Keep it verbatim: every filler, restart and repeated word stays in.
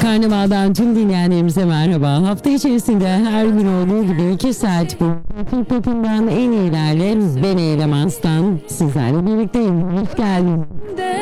Karnaval'dan tüm dinleyenlerimize merhaba. Hafta içerisinde her gün olduğu gibi iki saat bu Türk Pop'undan en iyilerle ben Eylem Aslan sizlerle birlikteyim. Hoş geldiniz.